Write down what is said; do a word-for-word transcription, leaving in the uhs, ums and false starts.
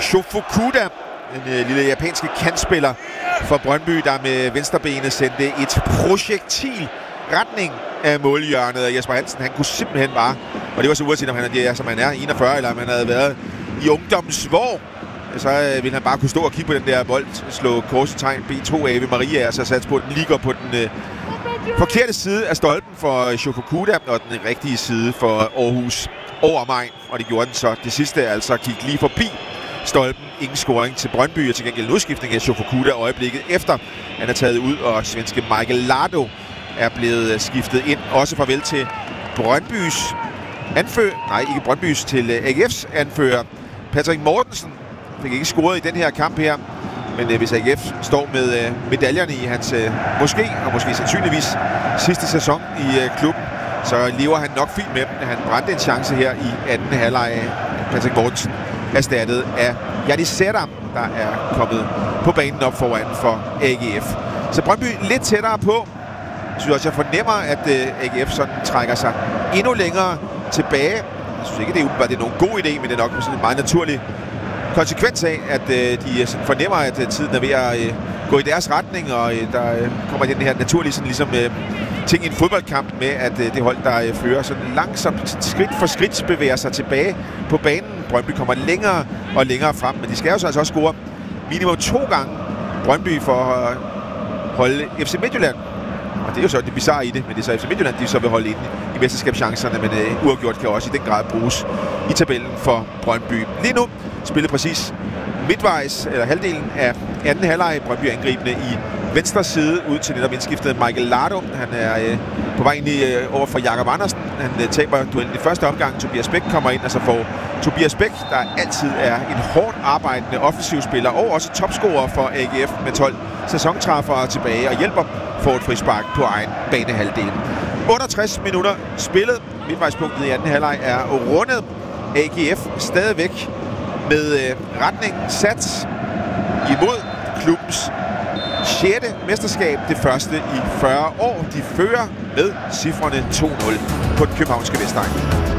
Shofukuda, en øh, lille japanske kantspiller for Brøndby, der med venstrebenet sendte et projektil retning af målhjørnet. Og Jesper Hansen, han kunne simpelthen bare, og det var så uanset om han er, som han er, enogfyrre, eller om han havde været i ungdommens vår, så øh, ville han bare kunne stå og kigge på den der bold, slå korsetegn B to Ave Maria, og så satse på, at den ligger på den øh, forkerte side af stolpen for Shofukuda, og den rigtige side for Aarhus overmegn. Og det gjorde den så. Det sidste altså gik lige forbi stolpen. Ingen scoring til Brøndby, og til gengæld en udskiftning af Shofukuda øjeblikket efter han er taget ud, og svenske Michael Lardo er blevet skiftet ind. Også farvel til Brøndbys anfører, nej ikke Brøndbys, til A G F's anfører Patrick Mortensen. Fik ikke scoret i den her kamp her, men øh, hvis A G F står med øh, medaljerne i hans øh, måske, og måske sandsynligvis sidste sæson i øh, klubben, så lever han nok fint med dem. Han brændte en chance her i anden halvleg af Patrick Mortensen, erstattet af Jadis Sætter, der er kommet på banen op foran for A G F. Så Brøndby lidt tættere på. Jeg synes også, jeg fornemmer, at øh, A G F sådan trækker sig endnu længere tilbage. Jeg synes ikke, det er, det er nogen god idé, men det er nok sådan en meget naturlig konsekvens af, at øh, de sådan fornemmer, at øh, tiden er ved at øh, gå i deres retning, og øh, der øh, kommer den her naturlige sådan, ligesom, øh, ting i en fodboldkamp med, at øh, det hold, der øh, fører sådan langsomt, sådan skridt for skridt bevæger sig tilbage på banen. Brøndby kommer længere og længere frem, men de skal jo så altså også score minimum to gange Brøndby for at holde F C Midtjylland. Og det er jo så det bizarre i det, men det er så F C Midtjylland, de så vil holde inde i mesterskabschancerne, men øh, uafgjort kan også i den grad bruges i tabellen for Brøndby. Lige nu spillet præcis midtvejs, eller halvdelen af anden halvleg. Brøndby angribende i venstre side ud til netop indskiftet Michael Lardo. Han er øh, på vej ind i, øh, over for Jakob Andersen. Han øh, taber duellen i første omgang. Tobias Bæk kommer ind, og så får Tobias Bæk, der altid er en hårdt arbejdende offensivspiller, og også topscorer for A G F med tolv sæsontræffere tilbage, og hjælper for et frispark på egen banehalvdel. otteogtres minutter spillet. Midtvejspunktet i anden halvleg er rundet. A G F stadigvæk med øh, retningen sat imod klubbens sjette mesterskab, det første i fyrre år. De fører med cifrene to nul på den københavnske Vestegn.